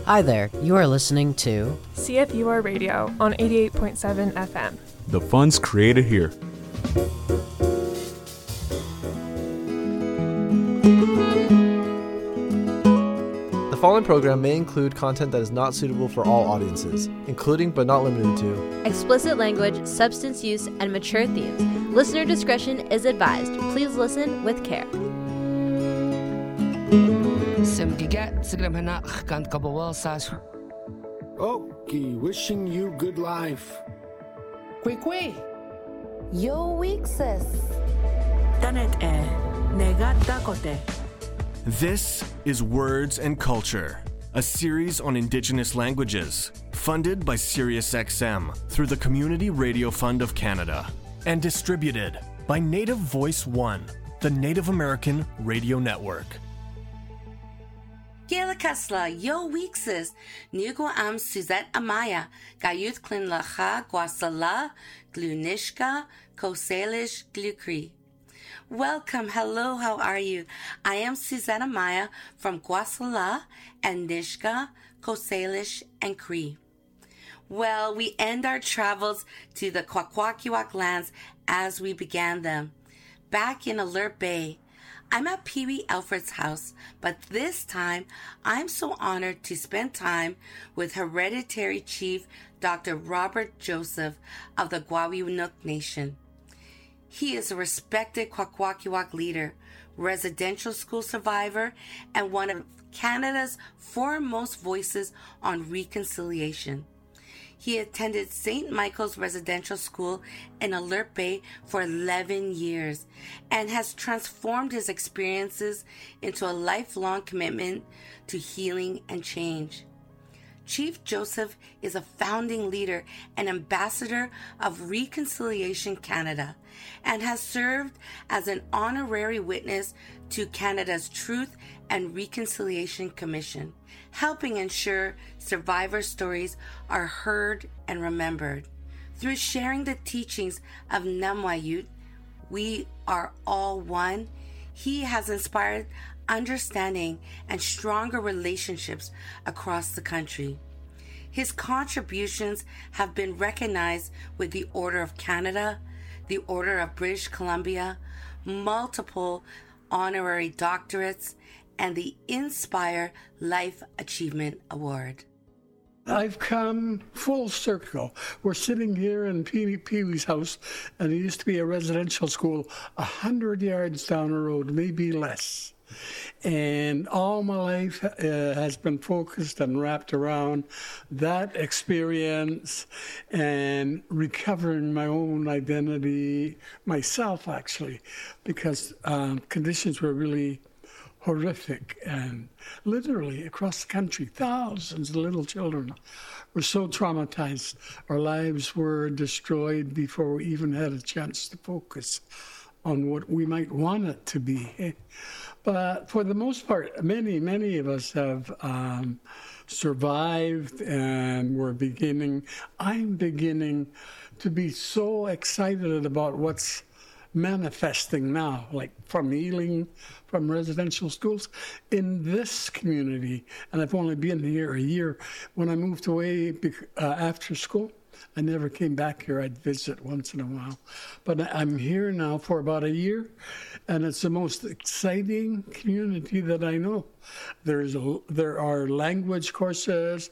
Hi there, you are listening to CFUR Radio on 88.7 FM. The fun's created here. The following program may include content that is not suitable for all audiences, including but not limited to explicit language, substance use, and mature themes. Listener discretion is advised. Please listen with care. Okay, wishing you good life. Kwekwe. Yo Weeksis. Tanet negata kote. This is Words and Culture, a series on Indigenous languages, funded by SiriusXM through the Community Radio Fund of Canada, and distributed by Native Voice One, the Native American Radio Network. Gela Kasla, Yo Weeksis, Nugo Am Suzette Amaya, Gayuth Klin Lacha, Guasala, Glunishka, Koselish, Glukri. Welcome, hello, how are you? I am Suzette Amaya from Guasala and Nishka, Koselish, and Cree. Well, we end our travels to the Kwakwaka'wakw lands as we began them. Back in Alert Bay, I'm at Pee Wee Alfred's house, but this time I'm so honored to spend time with Hereditary Chief Dr. Robert Joseph of the Gwawinook Nation. He is a respected Kwakwaka'wakw leader, residential school survivor, and one of Canada's foremost voices on reconciliation. He attended St. Michael's Residential School in Alert Bay for 11 years and has transformed his experiences into a lifelong commitment to healing and change. Chief Joseph is a founding leader and ambassador of Reconciliation Canada and has served as an honorary witness to Canada's Truth and Reconciliation Commission, helping ensure survivor stories are heard and remembered. Through sharing the teachings of Namwayut, we are all one, he has inspired understanding and stronger relationships across the country. His contributions have been recognized with the Order of Canada, the Order of British Columbia, multiple honorary doctorates, and the Inspire Life Achievement Award. I've come full circle. We're sitting here in Pee Wee's house, and it used to be a residential school 100 yards down the road, maybe less. And all my life has been focused and wrapped around that experience and recovering my own identity myself, actually, because conditions were really horrific, and literally across the country, thousands of little children were so traumatized. Our lives were destroyed before we even had a chance to focus on what we might want it to be. But for the most part, many of us have survived, and I'm beginning to be so excited about what's manifesting now, like from healing from residential schools in this community. And I've only been here a year. When I moved away after school, I never came back here. I'd visit once in a while. But I'm here now for about a year, and it's the most exciting community that I know. There are language courses,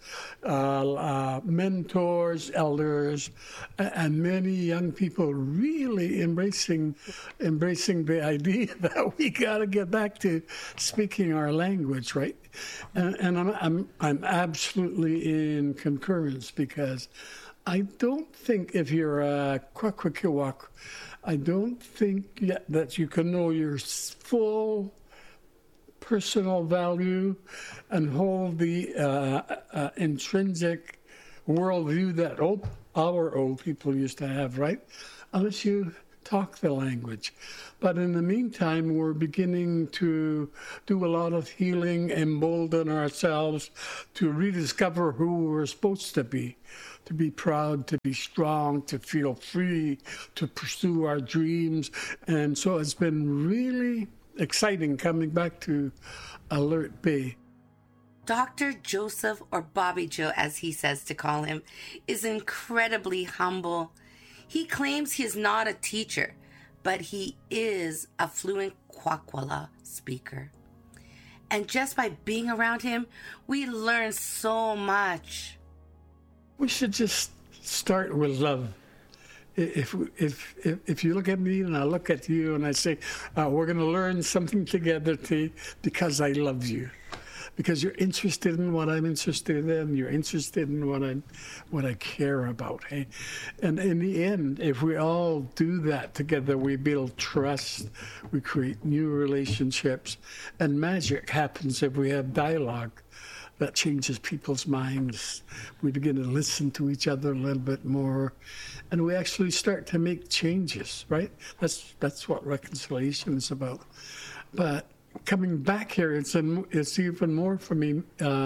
mentors, elders, and many young people really embracing the idea that we got to get back to speaking our language, right? And I'm absolutely in concurrence, because I don't think if you're a Kwakwaka'wakw, I don't think yet that you can know your full personal value and hold the intrinsic worldview that our old people used to have, right? Unless you talk the language. But in the meantime, we're beginning to do a lot of healing, embolden ourselves to rediscover who we're supposed to be proud, to be strong, to feel free, to pursue our dreams. And so it's been really exciting coming back to Alert Bay. Dr. Joseph, or Bobby Joe as he says to call him, is incredibly humble. He claims he is not a teacher, but he is a fluent Kwakwala speaker. And just by being around him, we learn so much. We should just start with love. If you look at me and I look at you and I say, we're going to learn something together because I love you. Because you're interested in what I'm interested in, you're interested in what I care about. Hey? And in the end, if we all do that together, we build trust, we create new relationships, and magic happens if we have dialogue that changes people's minds. We begin to listen to each other a little bit more, and we actually start to make changes, right? That's what reconciliation is about. But coming back here, it's even more for me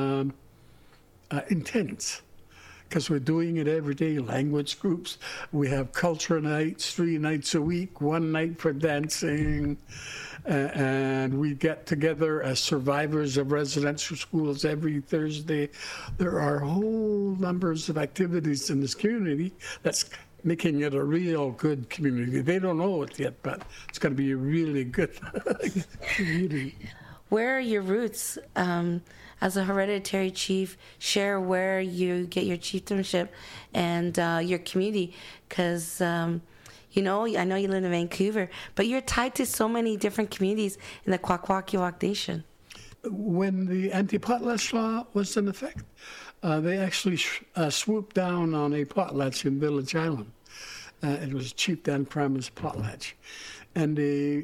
intense, because we're doing it every day. Language groups, we have culture nights 3 nights a week, 1 night for dancing, and we get together as survivors of residential schools every Thursday. There are whole numbers of activities in this community that's making it a real good community. They don't know it yet, but it's going to be a really good community. Where are your roots? As a hereditary chief, share where you get your chieftainship and your community, because I know you live in Vancouver, but you're tied to so many different communities in the Kwakwaka'wakw Nation. When the anti-potlatch law was in effect, they actually swooped down on a potlatch in Village Island. It was Chieftain Primus potlatch. And they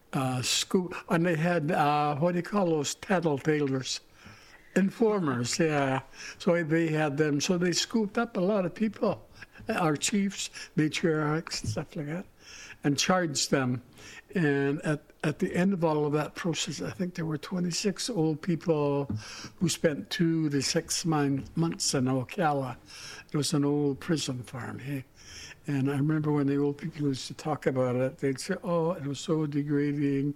and they had, what do you call those tattletalers? Informers, yeah. So they had them. So they scooped up a lot of people, our chiefs, matriarchs, and stuff like that, and charged them. And at the end of all of that process, I think there were 26 old people who spent 2 to 6 months in Ocala. It was an old prison farm, hey? And I remember when the old people used to talk about it, they'd say, oh, it was so degrading,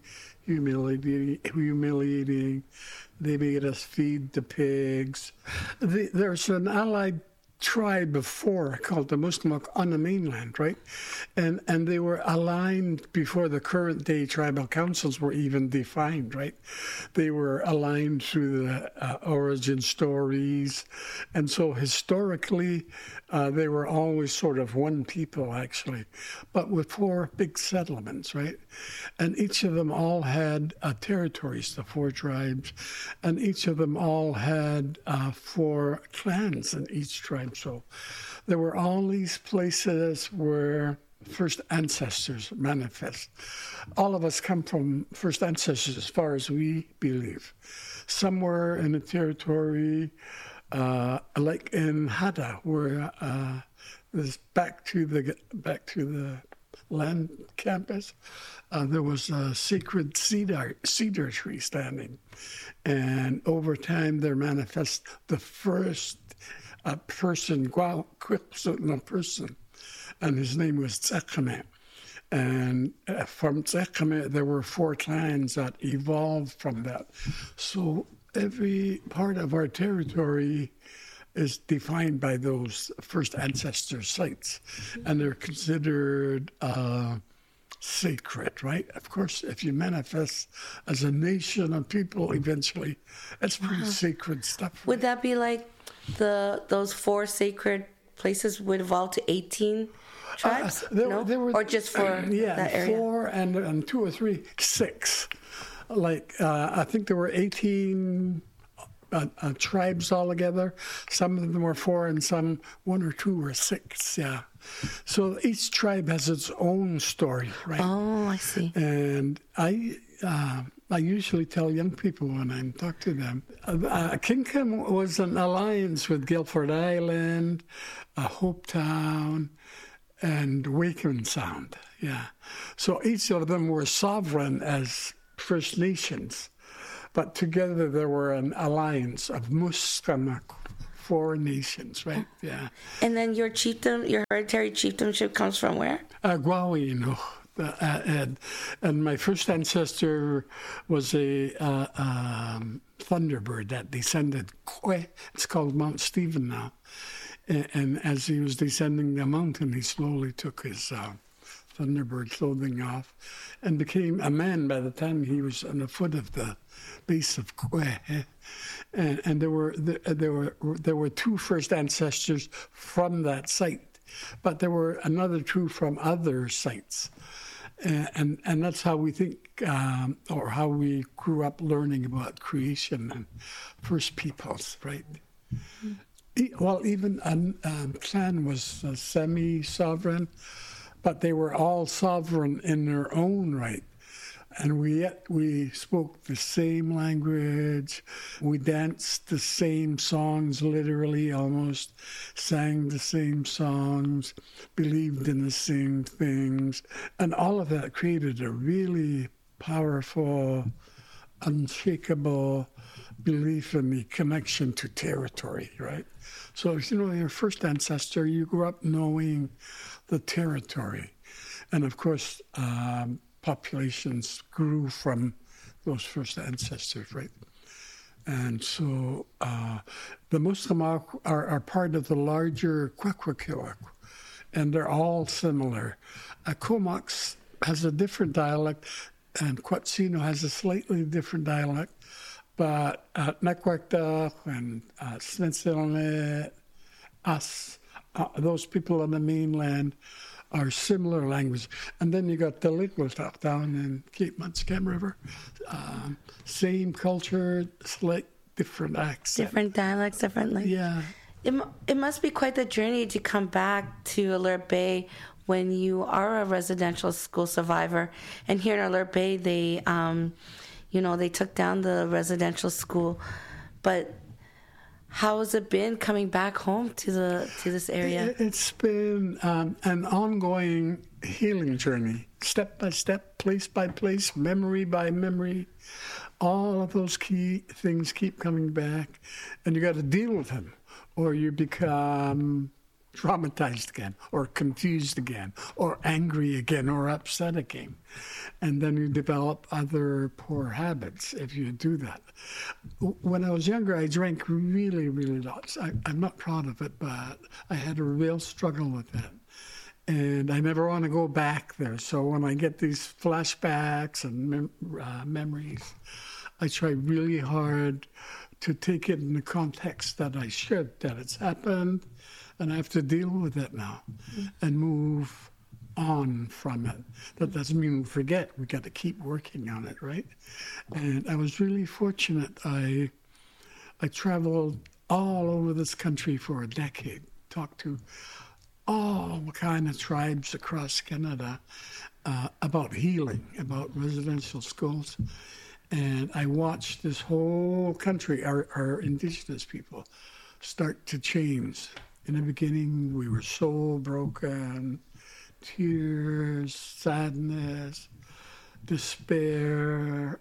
humiliating. They made us feed the pigs. There's an allied tribe before called the Musqueam on the mainland, right? And they were aligned before the current day tribal councils were even defined, right? They were aligned through the origin stories. And so historically, they were always sort of one people, actually, but with 4 big settlements, right? And each of them all had territories, the 4 tribes, and each of them all had 4 clans in each tribe. So there were all these places where first ancestors manifest. All of us come from first ancestors as far as we believe. Somewhere in the territory, like in Hada, where this back to the land campus, there was a sacred cedar tree standing, and over time there manifests the first person, and his name was Tsekame. And from Tsekame, there were 4 clans that evolved from that. So every part of our territory is defined by those first ancestor sites, and they're considered sacred, right? Of course, if you manifest as a nation of people, eventually, it's pretty sacred stuff. Would that be like those 4 sacred places would evolve to 18 tribes? No? There were, or just for that area? 4 and 2 or 3, 6. Like, I think there were 18 tribes altogether. Some of them were 4 and some 1 or 2 or 6, yeah. So each tribe has its own story, right? Oh, I see. And I usually tell young people when I talk to them, Kingcome was an alliance with Guilford Island, Hopetown, and Wakeman Sound, yeah. So each of them were sovereign as First Nations, but together there were an alliance of Musqueam, 4 nations, right? Yeah. And then your hereditary chieftainship comes from where? Guawino. And my first ancestor was a thunderbird that descended. It's called Mount Stephen now. And as he was descending the mountain, he slowly took his thunderbird clothing off and became a man by the time he was on the foot of the base of Kwe. And there were two first ancestors from that site, but there were another two from other sites. And that's how we think, or how we grew up learning about creation and first peoples, right? Mm-hmm. Well, even clan was semi-sovereign, but they were all sovereign in their own right. And we spoke the same language, we danced the same songs, literally almost, sang the same songs, believed in the same things. And all of that created a really powerful, unshakable belief in the connection to territory, right? So, your first ancestor, you grew up knowing the territory. And of course, populations grew from those first ancestors, right? And so the Muslim are part of the larger Kwakwaka'wakw, and they're all similar. Comox has a different dialect, and Quatsino has a slightly different dialect, but Nakwakta and Svenselnet, us, those people on the mainland, are similar languages. And then you got the Ligwiltak down in Cape Munskam River. Same culture, slight different accents. Different dialects, differently. Yeah. It must be quite the journey to come back to Alert Bay when you are a residential school survivor. And here in Alert Bay, they, they took down the residential school. But how has it been coming back home to this area? It's been an ongoing healing journey, step by step, place by place, memory by memory. All of those key things keep coming back, and you got to deal with them, or you become traumatized again, or confused again, or angry again, or upset again. And then you develop other poor habits if you do that. When I was younger, I drank really, really lots. I'm not proud of it, but I had a real struggle with that. And I never want to go back there. So when I get these flashbacks and memories, I try really hard to take it in the context that I should, that it's happened, and I have to deal with it now and move on from it. That doesn't mean we forget. We got to keep working on it, right? And I was really fortunate. I traveled all over this country for a decade, talked to all kind of tribes across Canada about healing, about residential schools. And I watched this whole country, our Indigenous people, start to change. In the beginning, we were so broken, tears, sadness, despair,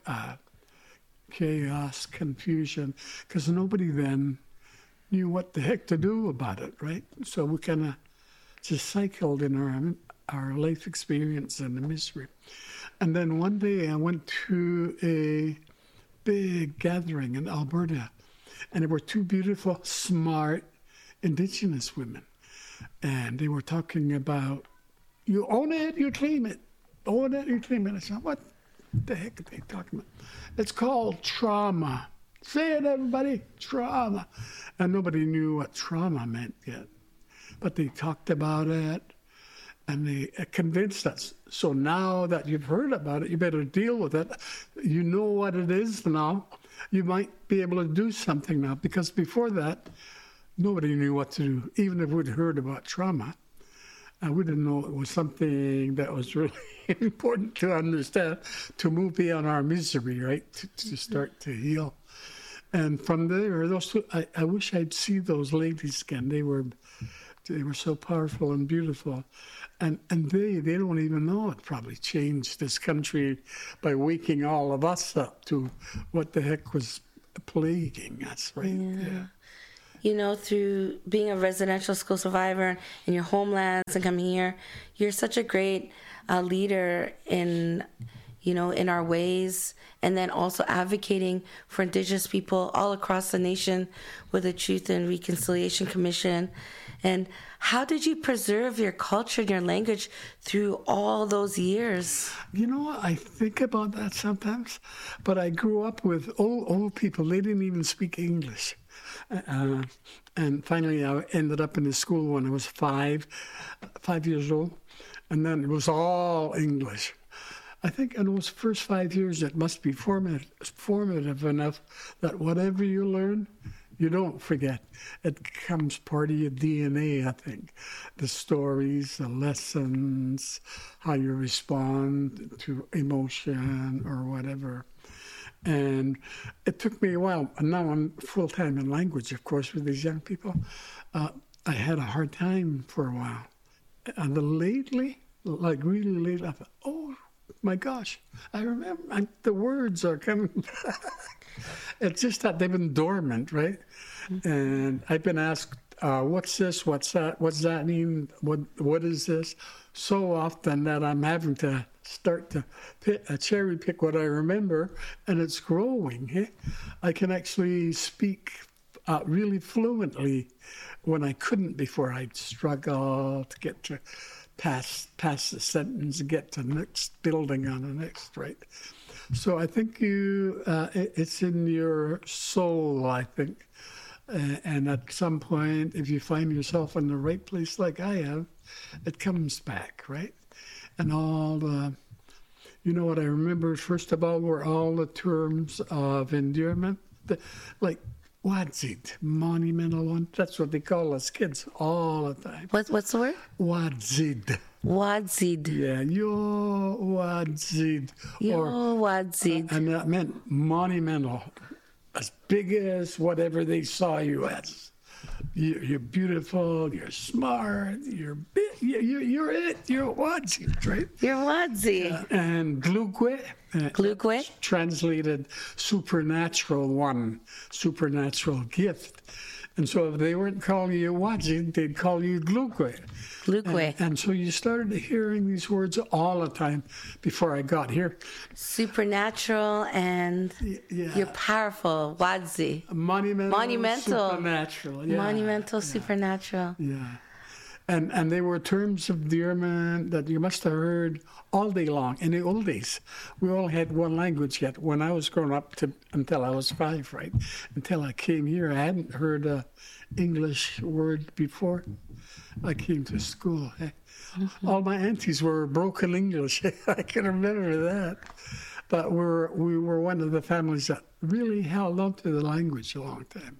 chaos, confusion, because nobody then knew what the heck to do about it, right? So we kind of just cycled in our life experience and the misery. And then one day I went to a big gathering in Alberta, and there were two beautiful, smart Indigenous women. And they were talking about, you own it, you claim it. Own it, you claim it. I said, what the heck are they talking about? It's called trauma. Say it, everybody, trauma. And nobody knew what trauma meant yet. But they talked about it, and they convinced us. So now that you've heard about it, you better deal with it. You know what it is now. You might be able to do something now, because before that, nobody knew what to do. Even if we'd heard about trauma, we didn't know it was something that was really important to understand, to move beyond our misery, right? To start to heal. And from there, those two, I wish I'd see those ladies again. They were so powerful and beautiful. And they don't even know it probably changed this country by waking all of us up to what the heck was plaguing us, right? Yeah. You know, through being a residential school survivor in your homelands and coming here, you're such a great leader in in our ways, and then also advocating for Indigenous people all across the nation with the Truth and Reconciliation Commission. And how did you preserve your culture and your language through all those years? I think about that sometimes, but I grew up with old people. They didn't even speak English. And finally, I ended up in the school when I was 5 years old, and then it was all English. I think in those first 5 years, it must be formative enough that whatever you learn, you don't forget. It becomes part of your DNA, I think. The stories, the lessons, how you respond to emotion or whatever. And it took me a while. And now I'm full-time in language, of course, with these young people. I had a hard time for a while. And lately, like really lately, I thought, oh, my gosh, I remember the words are coming back. It's just that they've been dormant, right? And I've been asked, what's this? What's that? What's that mean? What is this? So often that I'm having to start to cherry pick what I remember, and it's growing. Eh? I can actually speak really fluently when I couldn't before. I'd struggle to get to pass the sentence and get to the next building on the next, right? So I think it's in your soul, I think. And at some point, if you find yourself in the right place like I have, it comes back, right? And all the, what I remember, first of all, were all the terms of endearment, like wadzid, monumental one. That's what they call us kids all the time. What's the word? Wadzid. Wadzid. Yeah, yo wadzid. Yo wadzid. And that meant monumental, as big as whatever they saw you as. You're beautiful, you're smart, you're big, you're it, you're wadzid, right? You're wadzid. And glugwe. Glugwe? Translated supernatural one, supernatural gift. And so if they weren't calling you wadzid, they'd call you glugwe. Glugwe. And so you started hearing these words all the time before I got here. Supernatural and you're powerful, wadzi. Monumental. Supernatural. Yeah. Monumental, supernatural. Yeah. And they were terms of endearment that you must have heard all day long. In the old days, we all had one language yet. When I was growing up until I was 5, right? Until I came here, I hadn't heard an English word before. I came to school. All my aunties were broken English. I can remember that. But we were one of the families that really held on to the language a long time.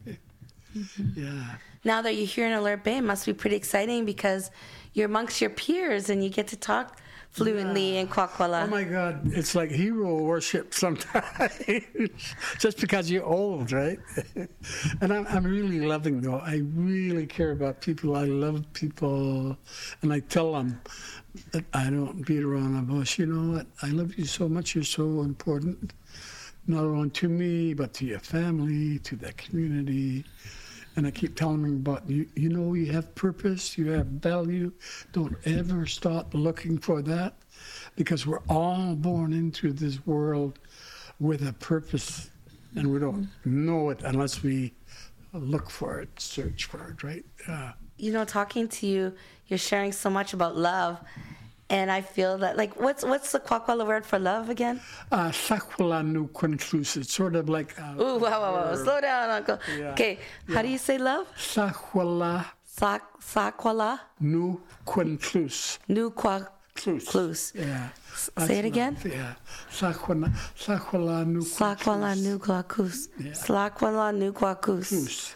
Yeah. Now that you're here in Alert Bay, it must be pretty exciting because you're amongst your peers and you get to talk fluently in Kwakwala. Oh my God, it's like hero worship sometimes, just because you're old, right? And I'm really loving though. I really care about people. I love people, and I tell them that I don't beat around the bush. You know what? I love you so much. You're so important, not only to me but to your family, to the community. And I keep telling them about, you have purpose, you have value. Don't ever stop looking for that, because we're all born into this world with a purpose, and we don't know it unless we look for it, search for it, right? Talking to you, you're sharing so much about love. And I feel that, what's the Kwakwala word for love again? Sakwala nu kwenklus. It's sort of like... Ooh, wow. Slow down, Uncle. Yeah. Okay, how do you say love? Sakwala. Sakwala? Nu kwenklus. Nu kwaklus. Yeah. Say it again? Yeah. Sakwala nu kwenklus. Sakwala nu kwakus. Sakwala nu kwakus.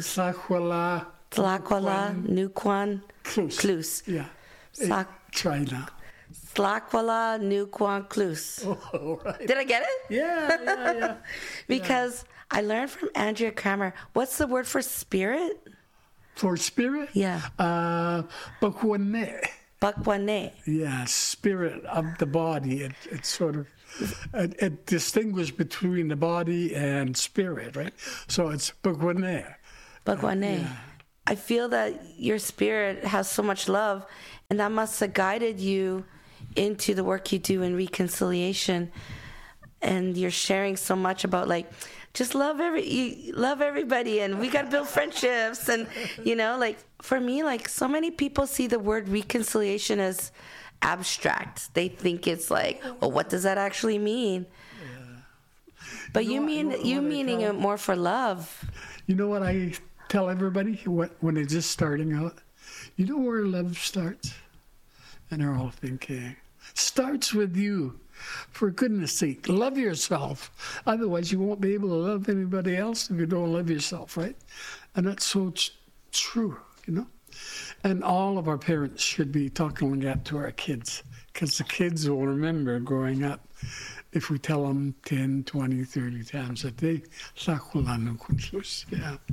Sakwala nu kwenklus. Yeah. China. Slakwala Nukwan Klus. Oh, right. Did I get it? Yeah. Because I learned from Andrea Kramer, what's the word for spirit? For spirit? Yeah. Bakwane. Bakwane. Yeah, spirit of the body. It's sort of, it distinguishes between the body and spirit, right? So it's Bakwane. Bakwane. Yeah. I feel that your spirit has so much love, and that must have guided you into the work you do in reconciliation, and you're sharing so much about like just love everybody, and we got to build friendships, and like for me, like so many people see the word reconciliation as abstract. They think it's like, well, what does that actually mean? But meaning it more for love. You know what I tell everybody when they're just starting out? You know where love starts? And they're all thinking, starts with you. For goodness sake, love yourself. Otherwise, you won't be able to love anybody else if you don't love yourself, right? And that's so true, And all of our parents should be talking like that to our kids, because the kids will remember growing up. If we tell them 10, 20, 30 times a day, yeah.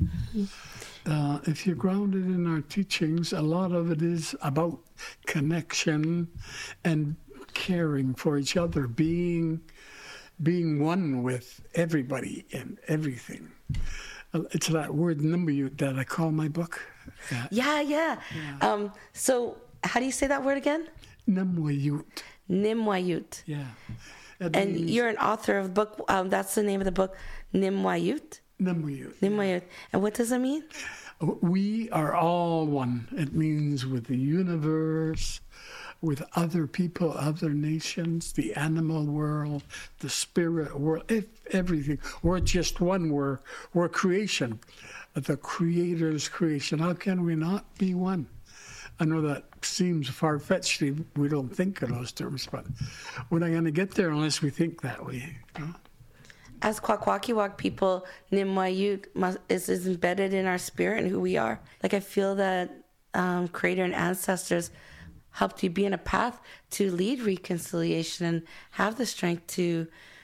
If you're grounded in our teachings, a lot of it is about connection and caring for each other, being one with everybody and everything. It's that word nimwayut that I call my book. Yeah. So how do you say that word again? Nimwayut. Nimwayut. Yeah. And you're an author of the book. That's the name of the book, Nimwayut. Nimwayut. And what does it mean? We are all one. It means with the universe, with other people, other nations, the animal world, the spirit world, everything. We're just one. We're creation, the Creator's creation. How can we not be one? I know that seems far-fetched. We don't think in those terms, but we're not going to get there unless we think that way. As Kwakwaka'wakw people, Nimwayut is embedded in our spirit and who we are. Like I feel that Creator and ancestors helped you be in a path to lead reconciliation and have the strength to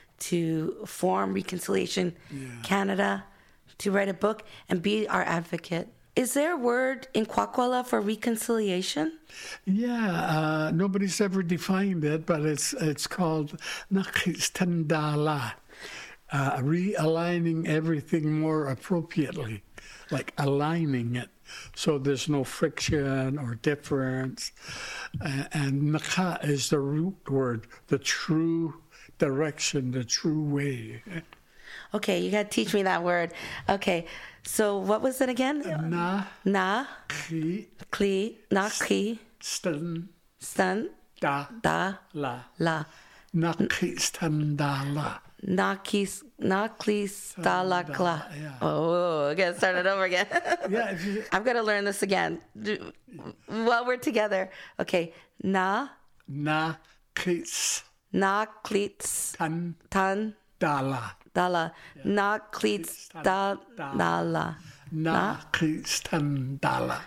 form Reconciliation Canada, to write a book and be our advocate. Is there a word in Kwakwala for reconciliation? Yeah, nobody's ever defined it, but it's called Nakistandala, realigning everything more appropriately, like aligning it so there's no friction or difference. And Naka is the root word, the true direction, the true way. Okay, you got to teach me that word. Okay, so what was it again? Na. Kli. Na kli. Stan. Da. La. Nakistandala. Nakistandala. Oh, I got to start it over again. Yeah, I've got to learn this again while we're together. Okay, Naklits. Tan. Dala. Naklits Dala. Naklitstandala.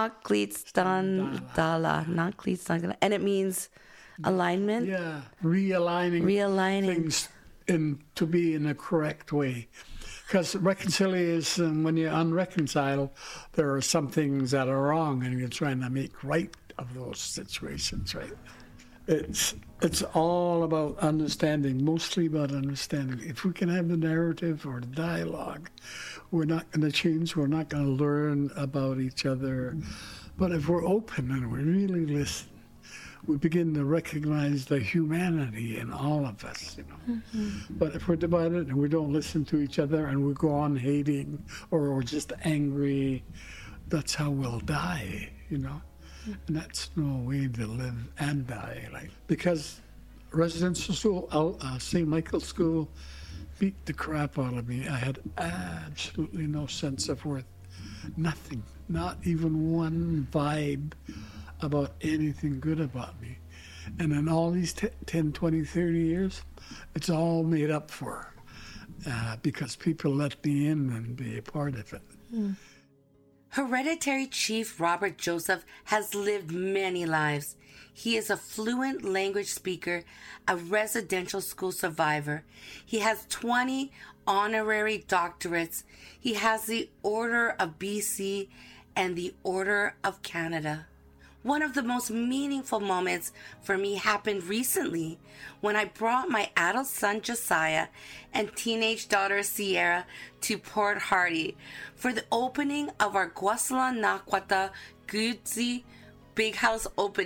Naklitstandala. And it means alignment? Yeah, realigning things to be in a correct way. Because reconciliation, when you're unreconciled, there are some things that are wrong and you're trying to make right of those situations, right? It's all about understanding, mostly about understanding. If we can have the narrative or the dialogue, we're not going to change, we're not going to learn about each other. But if we're open and we really listen, we begin to recognize the humanity in all of us, But if we're divided and we don't listen to each other and we go on hating or we're just angry, that's how we'll die, And that's no way to live and die, because residential school, St. Michael's School, beat the crap out of me. I had absolutely no sense of worth. Nothing, not even one vibe about anything good about me. And in all these 10, 20, 30 years, it's all made up for because people let me in and be a part of it. Hereditary Chief Robert Joseph has lived many lives. He is a fluent language speaker, a residential school survivor. He has 20 honorary doctorates. He has the Order of BC and the Order of Canada. One of the most meaningful moments for me happened recently when I brought my adult son Josiah and teenage daughter Sierra to Port Hardy for the opening of our Guasala Nakwata Gudzi Big House opening.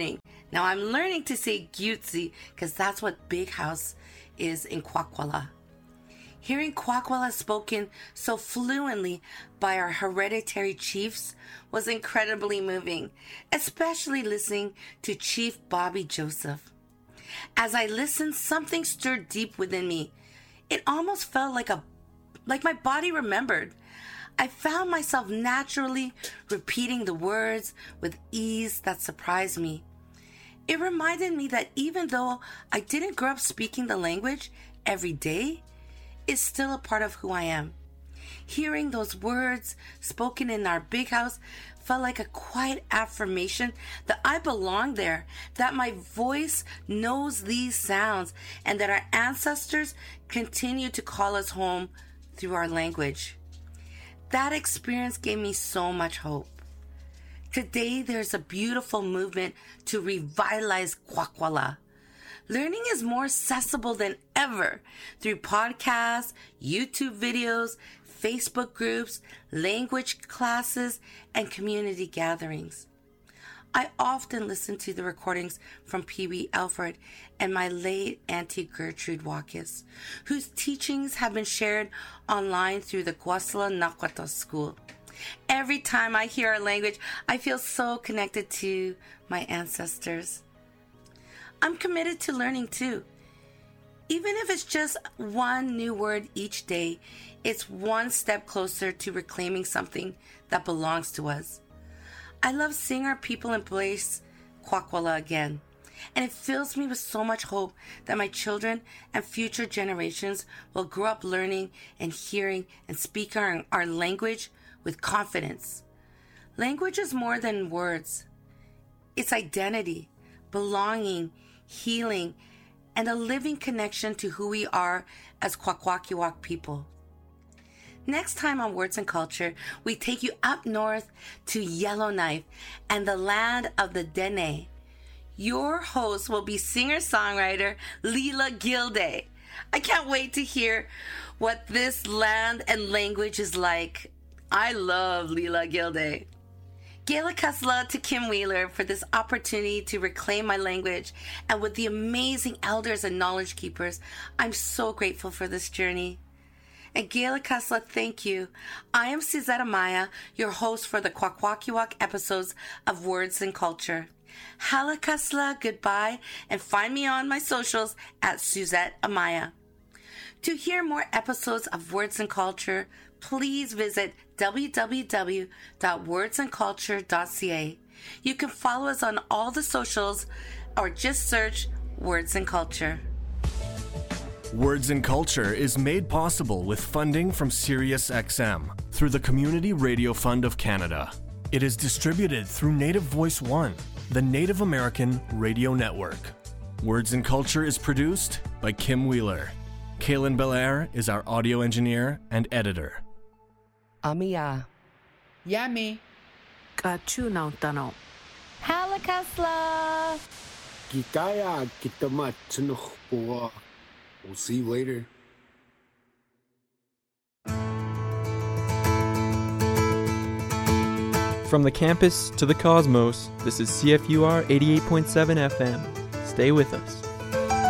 Now I'm learning to say Gyutzi because that's what big house is in Kwakwala. Hearing Kwakwala spoken so fluently by our hereditary chiefs was incredibly moving, especially listening to Chief Bobby Joseph. As I listened, something stirred deep within me. It almost felt like my body remembered. I found myself naturally repeating the words with ease that surprised me. It reminded me that even though I didn't grow up speaking the language every day, it's still a part of who I am. Hearing those words spoken in our big house felt like a quiet affirmation that I belong there, that my voice knows these sounds, and that our ancestors continue to call us home through our language. That experience gave me so much hope. Today, there's a beautiful movement to revitalize Kwakwala. Learning is more accessible than ever through podcasts, YouTube videos, Facebook groups, language classes, and community gatherings. I often listen to the recordings from Pee Wee Alford and my late Auntie Gertrude Watkins, whose teachings have been shared online through the Guasala Naquata School. Every time I hear our language, I feel so connected to my ancestors. I'm committed to learning too. Even if it's just one new word each day, it's one step closer to reclaiming something that belongs to us. I love seeing our people embrace Kwakwala again, and it fills me with so much hope that my children and future generations will grow up learning and hearing and speaking our language with confidence. Language is more than words. It's identity, belonging, healing, and a living connection to who we are as Kwakwakiwak people. Next time on Words and Culture, we take you up north to Yellowknife and the land of the Dene. Your host will be singer-songwriter Leela Gilday. I can't wait to hear what this land and language is like. I love Leela Gilday. Gela Kasla to Kim Wheeler for this opportunity to reclaim my language, and with the amazing elders and knowledge keepers, I'm so grateful for this journey. And Gela Kasla, thank you. I am Suzette Amaya, your host for the Kwakwakiwak episodes of Words and Culture. Hala Kasla, goodbye, and find me on my socials at Suzette Amaya. To hear more episodes of Words and Culture, please visit www.wordsandculture.ca. You can follow us on all the socials or just search Words and Culture. Words and Culture is made possible with funding from SiriusXM through the Community Radio Fund of Canada. It is distributed through Native Voice One, the Native American Radio Network. Words and Culture is produced by Kim Wheeler. Kaylin Belair is our audio engineer and editor. Amiya. Yummy. Kachunang tano. Halakasla. Gitaya kitamat tsunukhpua. We'll see you later. From the campus to the cosmos, this is CFUR 88.7 FM. Stay with us.